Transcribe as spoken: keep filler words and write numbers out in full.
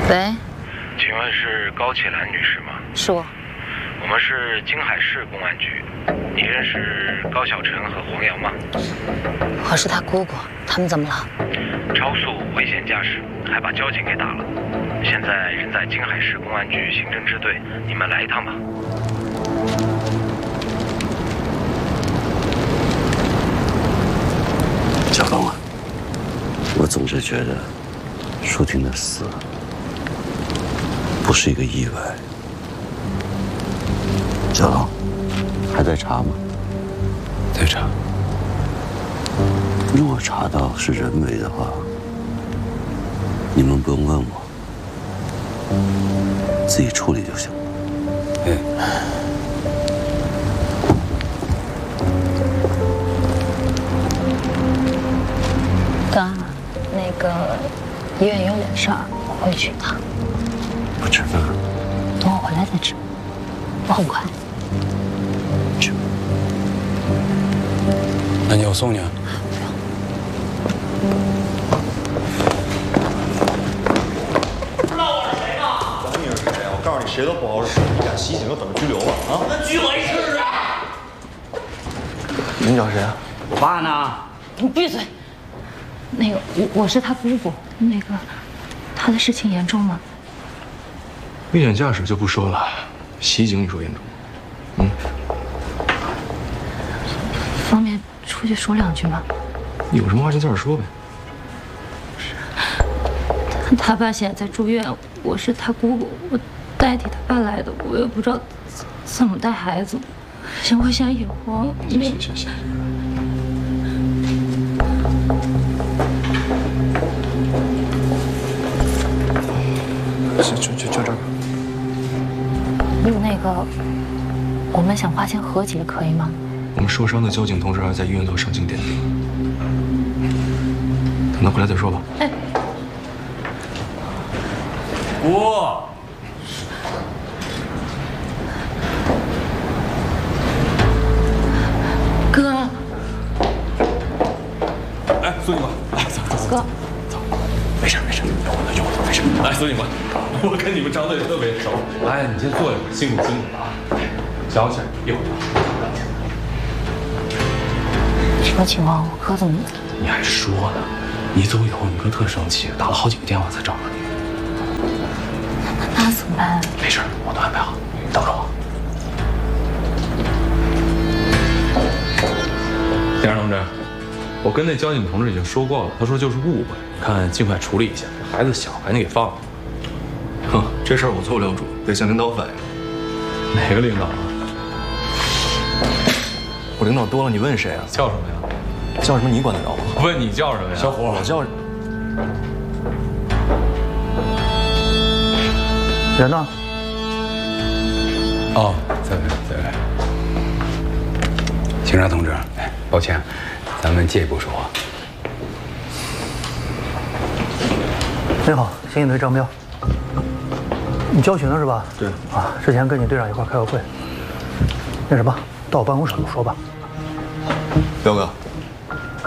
喂， 请问是高启兰女士吗？ 是我。 我们是京海市公安局，你认识高晓晨和黄瑶吗？ 我是他姑姑，他们怎么了？ 超速危险驾驶，还把交警给打了。现在人在京海市公安局刑侦支队，你们来一趟吧。 小东啊，我总是觉得舒婷的死不是一个意外。小东，还在查吗？ 在查。 如果查到是人为的话，你们不用问我，自己处理就行。 哎。 哥，那个医院有点事儿，我回去一趟。 不吃饭？ 等我回来再吃，我很快。 去。 那你我送你啊？ 不知道我是谁吗？ 管你是谁啊！我告诉你，谁都不好使，你敢袭警就等着拘留吧！啊！ 那拘我一试试。 您找谁啊？ 我爸呢？ 你闭嘴！那个，我我是他姑姑。那个，他的事情严重吗？ 危险驾驶就不说了，袭警你说严重吗？嗯。 方便出去说两句吗？ 有什么话就在这说呗。 他爸现在在住院，我是他姑姑，我代替他爸来的，我也不知道怎么带孩子。行，我想以后行行行行。行，就就就这儿吧。 那个，我们想花钱和解，可以吗？ 我们受伤的交警同事还在医院做伤情鉴定，等他回来再说吧。 哎， 姑， 哥， 哎，孙警官，来走走走， 哥， 走，没事没事，有我的有我的，没事。来，孙警官，我跟你们张队特别熟。来，你先坐一会儿，辛苦辛苦了啊。小起来，一会儿。 什么情况？我哥怎么？ 你还说呢？你走以后，你哥特生气，打了好几个电话才找着你。 那怎么办？ 没事，我都安排好，你等着我。警察同志，我跟那交警同志已经说过了，他说就是误会，看尽快处理一下。孩子小，赶紧给放了。哼，这事儿我做不了主，得向领导反映。哪个领导啊？我领导多了，你问谁啊？叫什么呀？叫什么？你管得着吗？问你叫什么呀？小伙，我叫。 人呢？ 哦，在这，在这。警察同志，哎，抱歉，咱们借一步说话。 你好，刑警队张彪。你交群了是吧？ 对。 啊，之前跟你队长一块开过会。那什么，到我办公室说吧。 彪哥。